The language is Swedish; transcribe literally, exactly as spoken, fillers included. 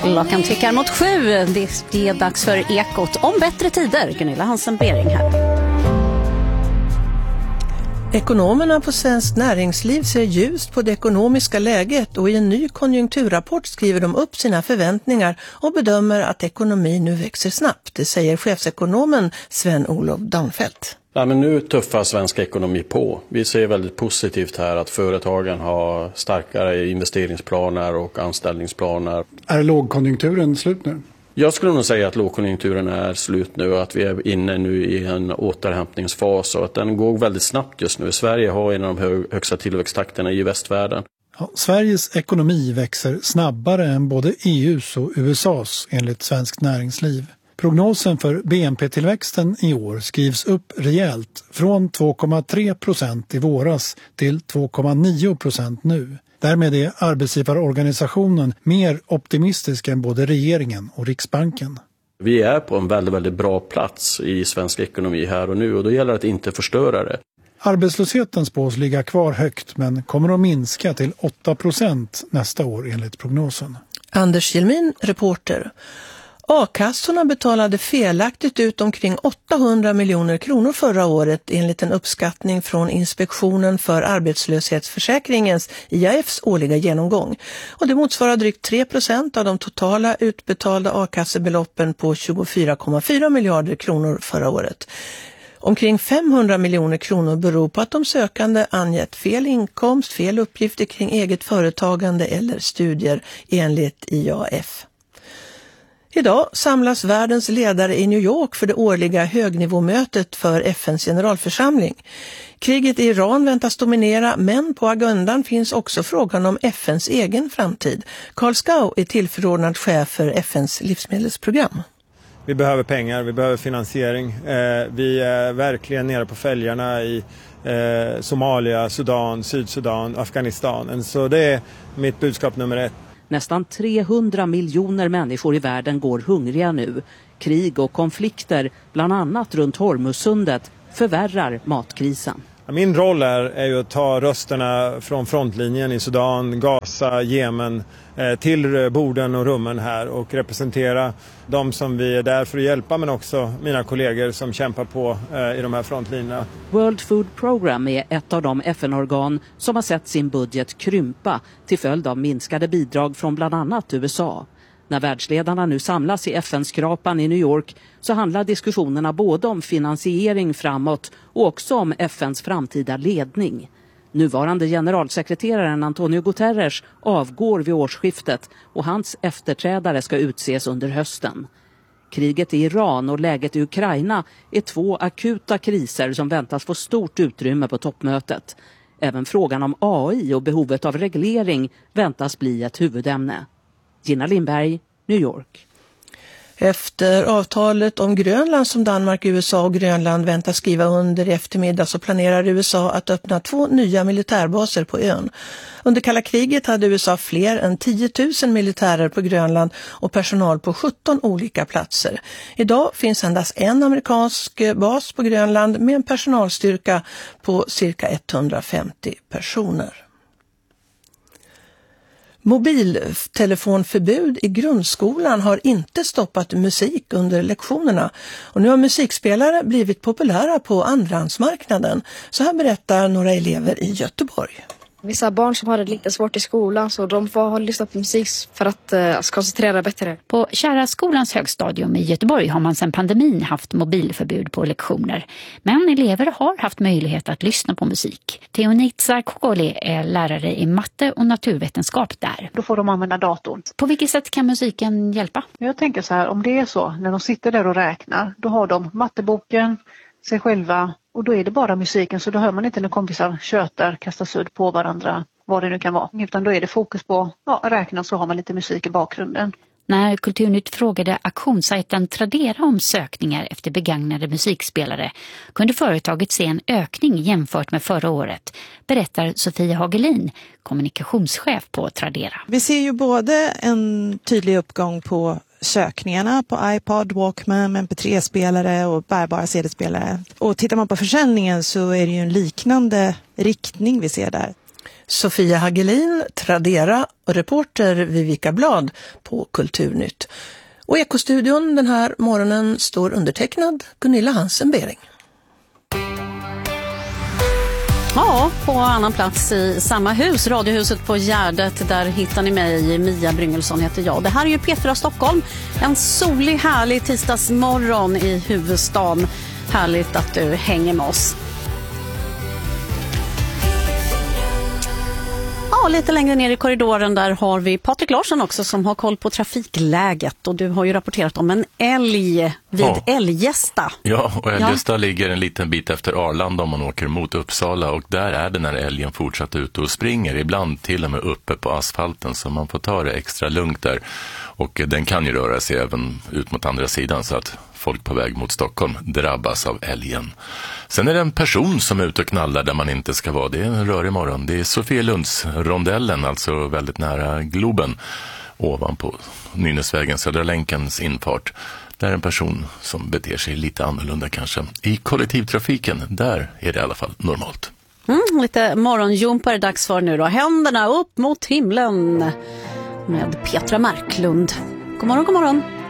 Klockan tickar mot sju. Det är dags för Ekot om bättre tider. Gunilla Hansen-Bering här. Ekonomerna på Svenskt Näringsliv ser ljust på det ekonomiska läget och i en ny konjunkturrapport skriver de upp sina förväntningar och bedömer att ekonomin nu växer snabbt. Det säger chefsekonomen Sven-Olof Daunfeldt. Ja, men nu tuffar svensk ekonomi på. Vi ser väldigt positivt här att företagen har starkare investeringsplaner och anställningsplaner. Är lågkonjunkturen slut nu? Jag skulle nog säga att lågkonjunkturen är slut nu och att vi är inne nu i en återhämtningsfas och att den går väldigt snabbt just nu. Sverige har en av de högsta tillväxttakterna i västvärlden. Ja, Sveriges ekonomi växer snabbare än både E U:s och U S A:s enligt Svenskt Näringsliv. Prognosen för B N P-tillväxten i år skrivs upp rejält från två komma tre procent i våras till två komma nio procent nu. Därmed är arbetsgivarorganisationen mer optimistisk än både regeringen och Riksbanken. Vi är på en väldigt, väldigt bra plats i svensk ekonomi här och nu och då gäller det att inte förstöra det. Arbetslösheten spås ligga kvar högt men kommer att minska till åtta procent nästa år enligt prognosen. Anders Jelmin, reporter. A-kassorna betalade felaktigt ut omkring åttahundra miljoner kronor förra året enligt en uppskattning från Inspektionen för arbetslöshetsförsäkringens I A F:s årliga genomgång. Och det motsvarar drygt tre procent av de totala utbetalda a-kassebeloppen på tjugofyra komma fyra miljarder kronor förra året. Omkring femhundra miljoner kronor beror på att de sökande angett fel inkomst, fel uppgifter kring eget företagande eller studier enligt I A F. Idag samlas världens ledare i New York för det årliga högnivåmötet för F N:s generalförsamling. Kriget i Iran väntas dominera, men på agendan finns också frågan om F N:s egen framtid. Carl Skau är tillförordnad chef för F N:s livsmedelsprogram. Vi behöver pengar, vi behöver finansiering. Eh, vi är verkligen nere på fälgarna i eh, Somalia, Sudan, Sydsudan, Afghanistan. Så det är mitt budskap nummer ett. Nästan trehundra miljoner människor i världen går hungriga nu. Krig och konflikter, bland annat runt Hormuzsundet, förvärrar matkrisen. Min roll är, är ju att ta rösterna från frontlinjen i Sudan, Gaza, Jemen eh, till borden och rummen här och representera de som vi är där för att hjälpa, men också mina kollegor som kämpar på eh, i de här frontlinjerna. World Food Program är ett av de F N-organ som har sett sin budget krympa till följd av minskade bidrag från bland annat U S A. När världsledarna nu samlas i F N-skrapan i New York så handlar diskussionerna både om finansiering framåt och också om F N:s framtida ledning. Nuvarande generalsekreteraren Antonio Guterres avgår vid årsskiftet och hans efterträdare ska utses under hösten. Kriget i Iran och läget i Ukraina är två akuta kriser som väntas få stort utrymme på toppmötet. Även frågan om A I och behovet av reglering väntas bli ett huvudämne. Gina Lindberg, New York. Efter avtalet om Grönland som Danmark, U S A och Grönland väntas skriva under i eftermiddag så planerar U S A att öppna två nya militärbaser på ön. Under kalla kriget hade U S A fler än tio tusen militärer på Grönland och personal på sjutton olika platser. Idag finns endast en amerikansk bas på Grönland med en personalstyrka på cirka etthundrafemtio personer. Mobiltelefonförbud i grundskolan har inte stoppat musik under lektionerna och nu har musikspelare blivit populära på andrahandsmarknaden. Så här berättar några elever i Göteborg. Vissa barn som har det lite svårt i skolan så de får ha lyssnat på musik för att uh, koncentrera bättre. På Kära skolans högstadium i Göteborg har man sedan pandemin haft mobilförbud på lektioner. Men elever har haft möjlighet att lyssna på musik. Teonitsa Kokoli är lärare i matte och naturvetenskap där. Då får de använda datorn. På vilket sätt kan musiken hjälpa? Jag tänker så här, om det är så, när de sitter där och räknar, då har de matteboken, sig själva. Och då är det bara musiken, så då hör man inte när kompisar tjötar, kastar sudd på varandra, vad det nu kan vara. Utan då är det fokus på ja, räkna, så har man lite musik i bakgrunden. När Kulturnytt frågade auktionssajten Tradera om sökningar efter begagnade musikspelare kunde företaget se en ökning jämfört med förra året, berättar Sofia Hagelin, kommunikationschef på Tradera. Vi ser ju både en tydlig uppgång på sökningarna på iPod, Walkman, M P tre-spelare och bärbara C D-spelare. Och tittar man på försäljningen så är det ju en liknande riktning vi ser där. Sofia Hagelin, Tradera och reporter Vivica Blad på Kulturnytt. Och Ekostudion den här morgonen står undertecknad Gunilla Hansen-Bering. Ja, på annan plats i samma hus, Radiohuset på Gärdet, där hittar ni mig, Mia Bryngelsson heter jag. Det här är ju P fyra Stockholm, en solig, härlig tisdagsmorgon i huvudstaden. Härligt att du hänger med oss. Ja, lite längre ner i korridoren där har vi Patrik Larsson också som har koll på trafikläget. Och du har ju rapporterat om en älg vid ja. Älgästa. Ja, och Älgästa ja. ligger en liten bit efter Arlanda om man åker mot Uppsala. Och där är det när älgen fortsatt ute och springer. Ibland till och med uppe på asfalten, så man får ta det extra lugnt där. Och den kan ju röra sig även ut mot andra sidan så att folk på väg mot Stockholm drabbas av älgen. Sen är det en person som är ute och knallar där man inte ska vara. Det är en rörig morgon. Det är Sofielundsrondellen, alltså väldigt nära Globen, ovanpå Nynäsvägen, Södra länkens infart. Där är en person som beter sig lite annorlunda kanske. I kollektivtrafiken, där är det i alla fall normalt. Mm, lite morgonjumpar är dags för nu då. Händerna upp mot himlen med Petra Marklund. God morgon, god morgon.